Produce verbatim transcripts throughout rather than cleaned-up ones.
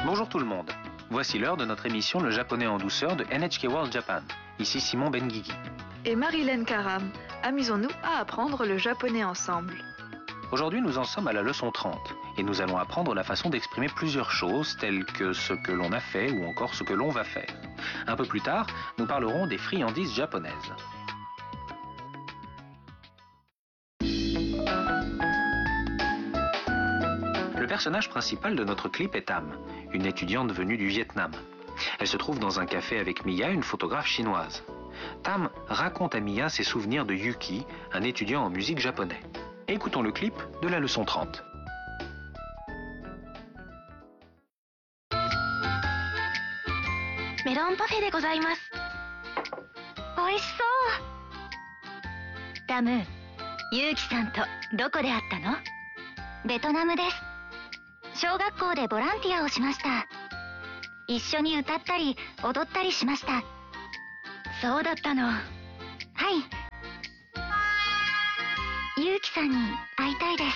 Bonjour tout le monde. Voici l'heure de notre émission Le japonais en douceur de N H K World Japan. Ici Simon Benguigui. Et Marilyn Karam. Amusons-nous à apprendre le japonais ensemble. Aujourd'hui, nous en sommes à la leçon trente et nous allons apprendre la façon d'exprimer plusieurs choses telles que ce que l'on a fait ou encore ce que l'on va faire. Un peu plus tard, nous parlerons des friandises japonaises. Le personnage principal de notre clip est Tam, une étudiante venue du Vietnam. Elle se trouve dans un café avec Mia, une photographe chinoise. Tam raconte à Mia ses souvenirs de Yuki, un étudiant en musique japonais. Écoutons le clip de la leçon trente. メロンパフェでございます。美味しそう。タム、ユウキさんとどこで会ったの？ベトナムです。小学校でボランティアをしました。一緒に歌ったり踊ったりしました。そうだったの。はい。ユウキさんに会いたいです。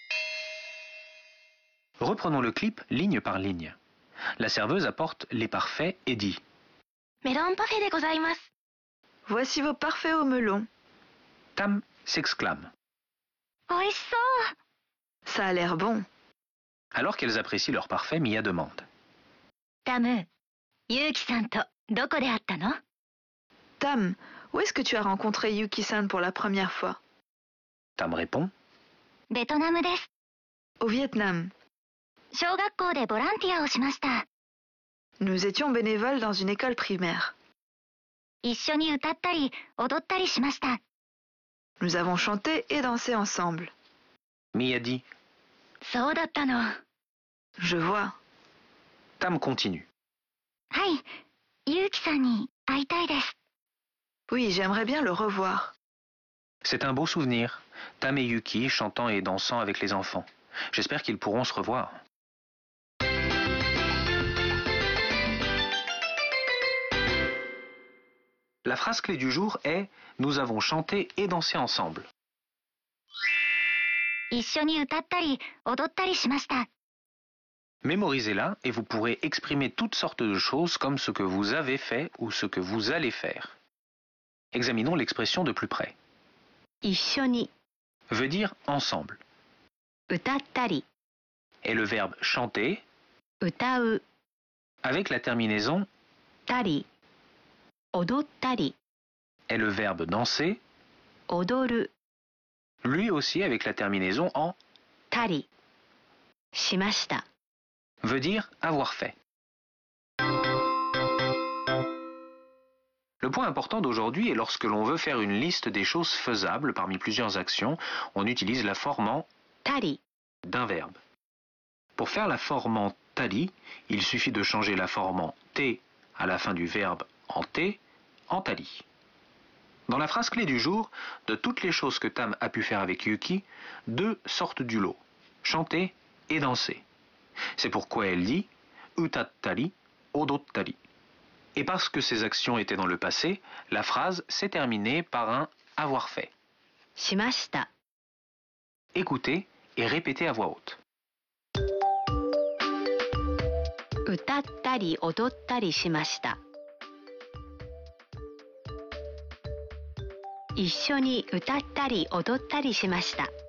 Reprenons le clip ligne par ligne. La serveuse apporte les parfaits et dit: メロンパフェでございます。 Voici vos parfaits au melon. Tam s'exclame. 美味しそう。 Ça a l'air bon. Alors qu'elles apprécient leurs parfaits, Mia demande: タム、ユウキさんとどこで会ったの？ Tam, où est-ce que tu as rencontré Yuki-san pour la première fois? Tam répond: ベトナムです。 Au Vietnam. 小学校でボランティアをしました。 Nous étions bénévoles dans une école primaire. 一緒に歌ったり踊ったりしました。 Nous avons chanté et dansé ensemble. Mia dit: そうだったの。 Je vois. Tam continue. はい、ユウキさんに会いたいです。 Oui, j'aimerais bien le revoir. C'est un beau souvenir. Tam et Yuki chantant et dansant avec les enfants. J'espère qu'ils pourront se revoir. La phrase clé du jour est « Nous avons chanté et dansé ensemble ». 一緒に歌ったり踊ったりしました。 Mémorisez-la et vous pourrez exprimer toutes sortes de choses comme ce que vous avez fait ou ce que vous allez faire. Examinons l'expression de plus près. 一緒に Veut dire ensemble. 歌ったり Et le verbe chanter 歌う avec la terminaison たり踊ったり et le verbe danser 踊る lui aussi avec la terminaison en たりしました。 veut dire avoir fait. Le point important d'aujourd'hui est lorsque l'on veut faire une liste des choses faisables parmi plusieurs actions, on utilise la forme en たり d'un verbe. Pour faire la forme en tali, il suffit de changer la forme en t à la fin du verbe en t en tali. Dans la phrase clé du jour, de toutes les choses que Tam a pu faire avec Yuki, deux sortent du lot, chanter et danser. C'est pourquoi elle dit utattari, odottari. Et parce que ces actions étaient dans le passé, la phrase s'est terminée par un avoir fait. しました。 Écoutez et répétez à voix haute. 歌ったり踊ったりしました。一緒に歌ったり踊ったりしました。